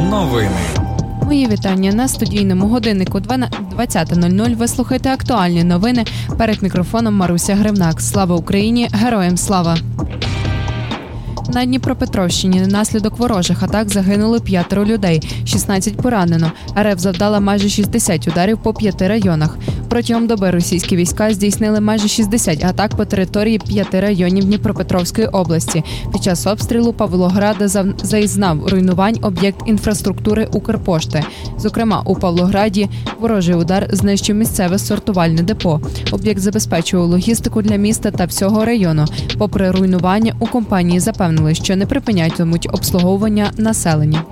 Новини. Мої вітання. На студійному годиннику 20:00 ви слухаєте актуальні новини. Перед мікрофоном Маруся Гривнак. Слава Україні! Героям слава! На Дніпропетровщині внаслідок ворожих атак загинули 5 людей, 16 поранено. РФ завдала майже 60 ударів по 5 районах. Протягом доби російські війська здійснили майже 60 атак по території 5 районів Дніпропетровської області. Під час обстрілу Павлограда зазнав руйнувань об'єкт інфраструктури Укрпошти. Зокрема, у Павлограді ворожий удар знищив місцеве сортувальне депо. Об'єкт забезпечував логістику для міста та всього району. Попри руйнування, у компанії запевнили, що не припинятимуть обслуговування населення.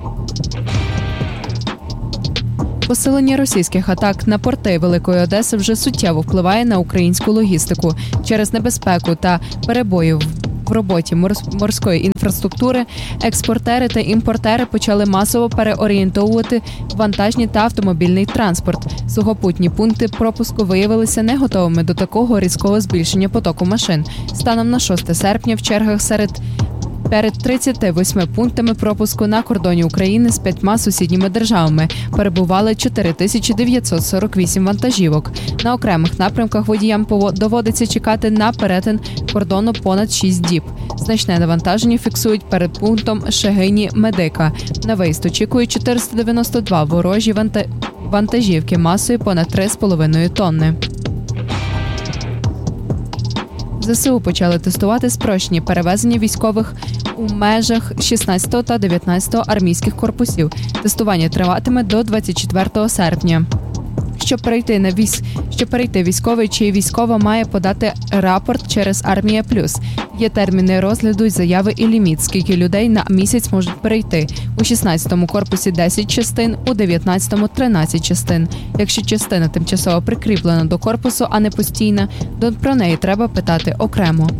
Посилення російських атак на порти Великої Одеси вже суттєво впливає на українську логістику. Через небезпеку та перебої в роботі морської інфраструктури експортери та імпортери почали масово переорієнтовувати вантажні та автомобільний транспорт. Сухопутні пункти пропуску виявилися не готовими до такого різкого збільшення потоку машин. Станом на 6 серпня в чергах перед 38 пунктами пропуску на кордоні України з 5 сусідніми державами перебували 4948 вантажівок. На окремих напрямках водіям доводиться чекати на перетин кордону понад 6 діб. Значне навантаження фіксують перед пунктом Шегині-Медика. На виїзд очікують 492 ворожі вантажівки масою понад 3,5 тонни. ЗСУ почали тестувати спрощені перевезення військових у межах 16 та 19 армійських корпусів. Тестування триватиме до 24 серпня. Щоб перейти військовий чи військова має подати рапорт через Армія Плюс. Є терміни розгляду, заяви і ліміт, скільки людей на місяць можуть перейти. У 16-му корпусі 10 частин, у 19-му 13 частин. Якщо частина тимчасово прикріплена до корпусу, а не постійна, то про неї треба питати окремо.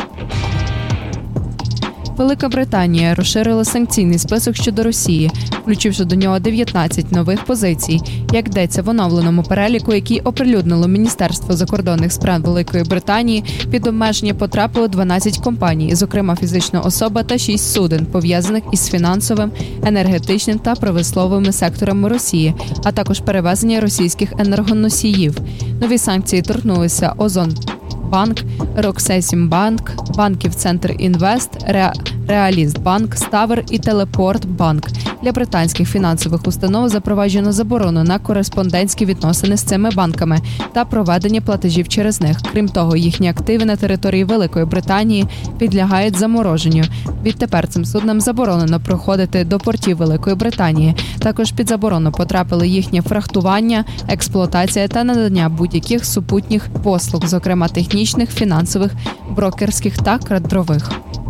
Велика Британія розширила санкційний список щодо Росії, включивши до нього 19 нових позицій. Як йдеться в оновленому переліку, який оприлюднило Міністерство закордонних справ Великої Британії, під обмеження потрапило 12 компаній, зокрема фізична особа та 6 суден, пов'язаних із фінансовим, енергетичним та промисловими секторами Росії, а також перевезення російських енергоносіїв. Нові санкції торкнулися Озонбанк, Роксесімбанк, банків Центр Інвест, Реалістбанк, Ставер і Телепортбанк. Для британських фінансових установ запроваджено заборону на кореспондентські відносини з цими банками та проведення платежів через них. Крім того, їхні активи на території Великої Британії підлягають замороженню. Відтепер цим суднам заборонено проходити до портів Великої Британії. Також під заборону потрапили їхнє фрахтування, експлуатація та надання будь-яких супутніх послуг, зокрема технічних, фінансових, брокерських та кадрових.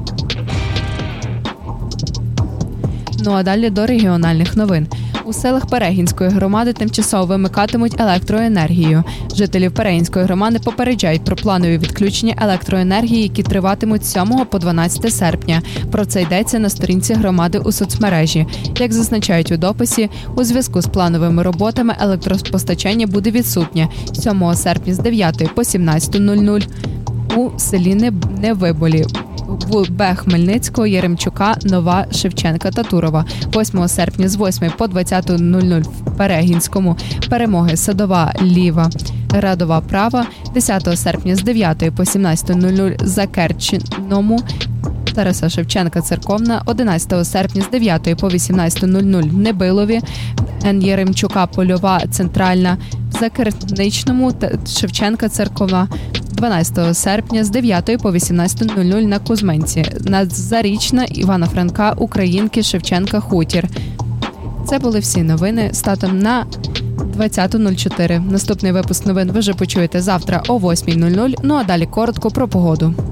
Ну а далі до регіональних новин. У селах Перегінської громади тимчасово вимикатимуть електроенергію. Жителів Перегінської громади попереджають про планові відключення електроенергії, які триватимуть з 7 по 12 серпня. Про це йдеться на сторінці громади у соцмережі. Як зазначають у дописі, у зв'язку з плановими роботами електропостачання буде відсутнє 7 серпня з 9 по 17:00 у селі Невиболі, Б. Хмельницького, Яремчука, Нова, Шевченка та Турова. 8 серпня з 8 по 20:00 в Перегінському, Перемоги, Садова, Ліва, Радова, Права. 10 серпня з 9 по 17:00 Закерчиному, Тараса Шевченка, Церковна. 11 серпня з 9 по 18:00 Небилові, Н. Яремчука, Польова, Центральна, в Закерничному, Шевченка, Церкова. 12 серпня з 9 по 18:00 на Кузьменці, Зарічна, Івана Франка, Українки, Шевченка, Хутір. Це були всі новини статом на 20:04. Наступний випуск новин ви вже почуєте завтра о 8:00. Ну а далі коротко про погоду.